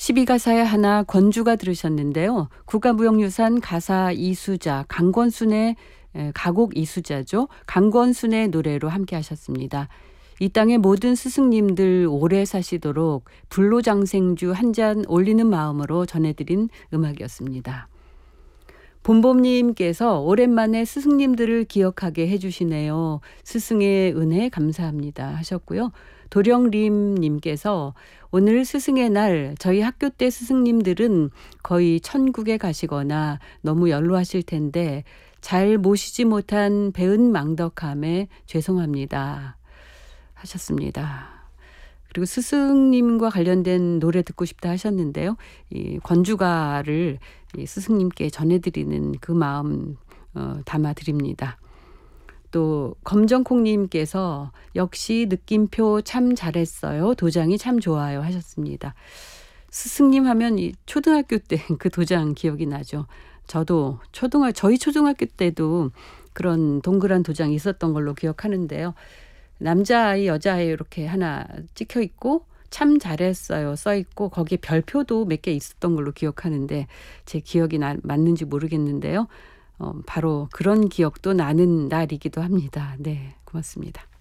12가사의 하나 권주가 들으셨는데요. 국가무형유산 가사 이수자 강권순의 가곡 이수자죠. 강권순의 노래로 함께 하셨습니다. 이 땅의 모든 스승님들 오래 사시도록 불로장생주 한 잔 올리는 마음으로 전해드린 음악이었습니다. 봄봄님께서 오랜만에 스승님들을 기억하게 해주시네요. 스승의 은혜 감사합니다 하셨고요. 도령림님께서 오늘 스승의 날 저희 학교 때 스승님들은 거의 천국에 가시거나 너무 연로하실 텐데 잘 모시지 못한 배은망덕함에 죄송합니다 하셨습니다. 그리고 스승님과 관련된 노래 듣고 싶다 하셨는데요. 이 권주가를 이 스승님께 전해드리는 그 마음 담아드립니다. 또 검정콩님께서 역시 느낌표 참 잘했어요. 도장이 참 좋아요 하셨습니다. 스승님 하면 이 초등학교 때 그 도장 기억이 나죠. 저도 저희 초등학교 때도 그런 동그란 도장이 있었던 걸로 기억하는데요. 남자아이, 여자아이 이렇게 하나 찍혀 있고 참 잘했어요 써 있고 거기에 별표도 몇 개 있었던 걸로 기억하는데 제 기억이 맞는지 모르겠는데요. 바로 그런 기억도 나는 날이기도 합니다. 네, 고맙습니다.